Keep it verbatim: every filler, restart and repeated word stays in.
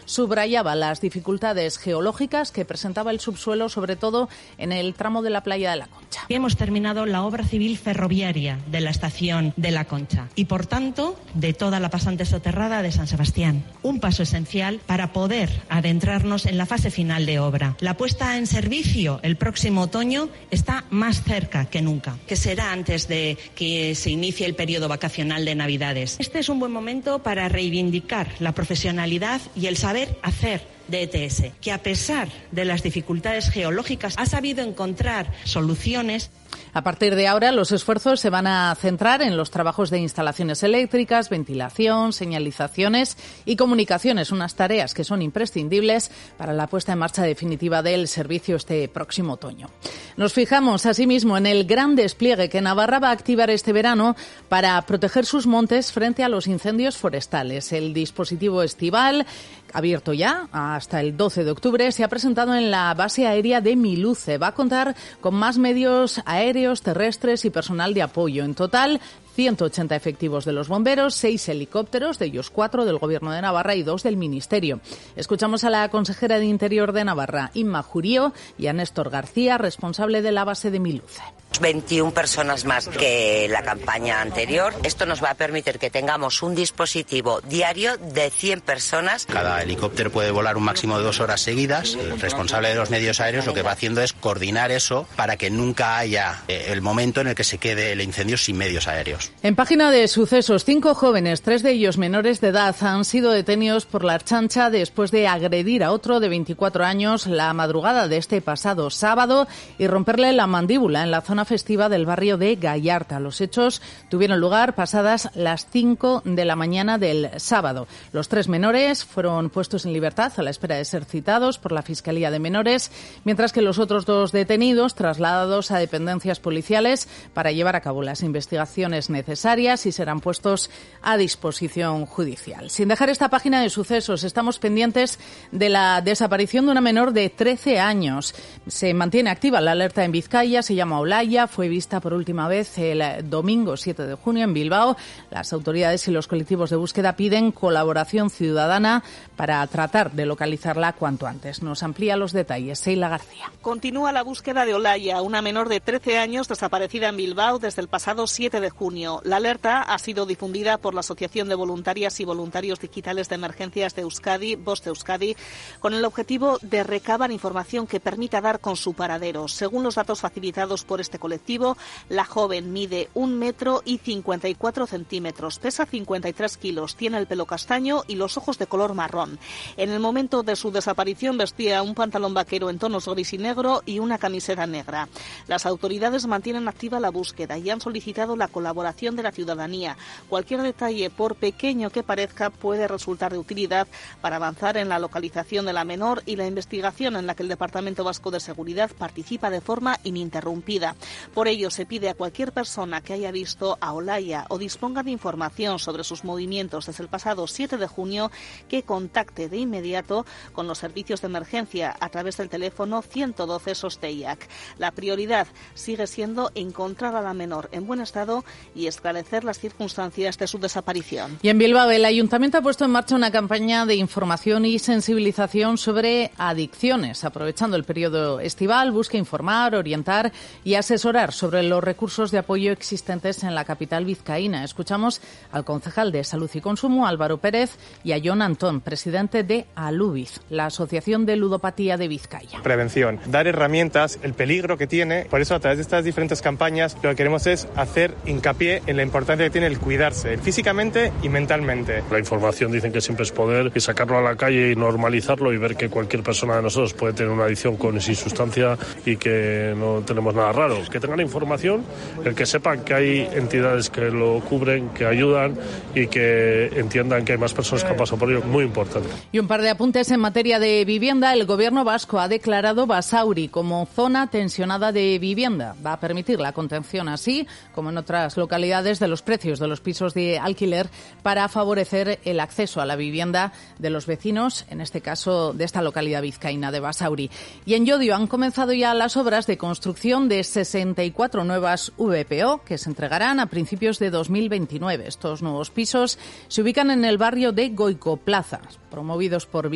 subrayaba las dificultades geológicas que presentaba el subsuelo, sobre todo en el tramo de la playa de La Concha. Hemos terminado la obra civil ferroviaria de la estación de La Concha y, por tanto, de toda la pasante soterrada de San Sebastián. Un paso esencial para poder adentrarnos en la fase final de obra. La puesta en servicio el próximo otoño está más cerca que nunca, que será antes de que se inicie el periodo vacacional de Navidades. Este es un buen momento para reivindicar la profesionalidad y el saber hacer de E T S, que a pesar de las dificultades geológicas ha sabido encontrar soluciones. A partir de ahora, los esfuerzos se van a centrar en los trabajos de instalaciones eléctricas, ventilación, señalizaciones y comunicaciones, unas tareas que son imprescindibles para la puesta en marcha definitiva del servicio este próximo otoño. Nos fijamos, asimismo, en el gran despliegue que Navarra va a activar este verano para proteger sus montes frente a los incendios forestales. El dispositivo estival, abierto ya hasta el doce de octubre, se ha presentado en la base aérea de Miluce. Va a contar con más medios aéreos, terrestres y personal de apoyo. En total, ciento ochenta efectivos de los bomberos, seis helicópteros, de ellos cuatro del Gobierno de Navarra y dos del Ministerio. Escuchamos a la consejera de Interior de Navarra, Inma Jurío, y a Néstor García, responsable de la base de Miluce. veintiuna personas más que la campaña anterior. Esto nos va a permitir que tengamos un dispositivo diario de cien personas. Cada helicóptero puede volar un máximo de dos horas seguidas. El responsable de los medios aéreos lo que va haciendo es coordinar eso para que nunca haya eh, el momento en el que se quede el incendio sin medios aéreos. En página de sucesos, cinco jóvenes, tres de ellos menores de edad, han sido detenidos por la Ertzaintza después de agredir a otro de veinticuatro años la madrugada de este pasado sábado y romperle la mandíbula en la zona festiva del barrio de Gallarta. Los hechos tuvieron lugar pasadas las cinco de la mañana del sábado. Los tres menores fueron puestos en libertad a la espera de ser citados por la Fiscalía de Menores, mientras que los otros dos detenidos trasladados a dependencias policiales para llevar a cabo las investigaciones necesarias y serán puestos a disposición judicial. Sin dejar esta página de sucesos, estamos pendientes de la desaparición de una menor de trece años. Se mantiene activa la alerta en Vizcaya, se llama Olaya. Fue vista por última vez el domingo siete de junio en Bilbao. Las autoridades y los colectivos de búsqueda piden colaboración ciudadana para tratar de localizarla cuanto antes. Nos amplía los detalles Seila García. Continúa la búsqueda de Olaya, una menor de trece años desaparecida en Bilbao desde el pasado siete de junio. La alerta ha sido difundida por la Asociación de Voluntarias y Voluntarios Digitales de Emergencias de Euskadi, Voz de Euskadi, con el objetivo de recabar información que permita dar con su paradero. Según los datos facilitados por este colectivo, la joven mide un metro y cincuenta y cuatro centímetros, pesa cincuenta y tres kilos, tiene el pelo castaño y los ojos de color marrón. En el momento de su desaparición vestía un pantalón vaquero en tonos gris y negro y una camiseta negra. Las autoridades mantienen activa la búsqueda y han solicitado la colaboración de la ciudadanía. Cualquier detalle, por pequeño que parezca, puede resultar de utilidad para avanzar en la localización de la menor y la investigación en la que el Departamento Vasco de Seguridad participa de forma ininterrumpida. Por ello, se pide a cualquier persona que haya visto a Olaya o disponga de información sobre sus movimientos desde el pasado siete de junio que contacte de inmediato con los servicios de emergencia a través del teléfono ciento doce Sosteiak. La prioridad sigue siendo encontrar a la menor en buen estado y esclarecer las circunstancias de su desaparición. Y en Bilbao, el Ayuntamiento ha puesto en marcha una campaña de información y sensibilización sobre adicciones. Aprovechando el periodo estival, busca informar, orientar y asesorar sobre los recursos de apoyo existentes en la capital vizcaína. Escuchamos al concejal de Salud y Consumo, Álvaro Pérez, y a Jon Antón, presidente de Alubiz, la Asociación de Ludopatía de Vizcaya. Prevención, dar herramientas, el peligro que tiene. Por eso, a través de estas diferentes campañas, lo que queremos es hacer hincapié en la importancia que tiene el cuidarse, físicamente y mentalmente. La información dicen que siempre es poder, y sacarlo a la calle y normalizarlo y ver que cualquier persona de nosotros puede tener una adicción con sin sustancia y que no tenemos nada raro. Que tengan información, el que sepan que hay entidades que lo cubren, que ayudan y que entiendan que hay más personas que han pasado por ello, muy importante. Y un par de apuntes en materia de vivienda. El Gobierno vasco ha declarado Basauri como zona tensionada de vivienda. Va a permitir la contención, así como en otras localidades, de los precios de los pisos de alquiler para favorecer el acceso a la vivienda de los vecinos, en este caso de esta localidad vizcaína de Basauri. Y en Llodio han comenzado ya las obras de construcción de sesenta y cuatro nuevas V P O que se entregarán a principios de dos mil veintinueve. Estos nuevos pisos se ubican en el barrio de Goicoplaza, promovidos por